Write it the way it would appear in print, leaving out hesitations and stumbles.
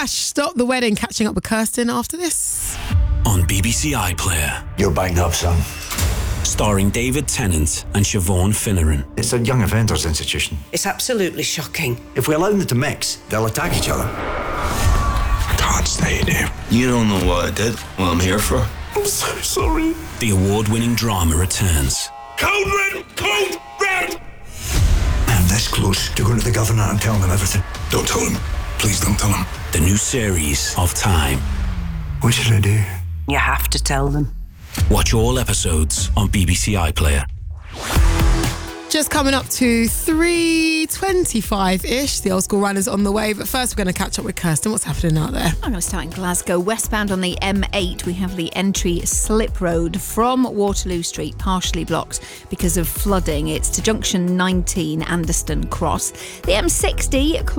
Ash, stop the wedding, catching up with Kirsten after this. On BBC iPlayer. You're banged up, son. Starring David Tennant and Siobhan Finneran. It's a young offenders institution. It's absolutely shocking. If we allow them to mix, they'll attack each other. I can't stay here. You don't know what I did, what I'm here for. I'm so sorry. The award-winning drama returns. Code red! Code red! I'm this close to going to the governor and telling him everything. Don't tell him. Please don't tell him. The new series of Time. What should I do? You have to tell them. Watch all episodes on BBC iPlayer. Just coming up to 3:25-ish. The Old School Runners on the way. But first, we're going to catch up with Kirsten. What's happening out there? I'm going to start in Glasgow. Westbound on the M8, we have the entry slip road from Waterloo Street, partially blocked because of flooding. It's to junction 19, Anderston Cross. The M60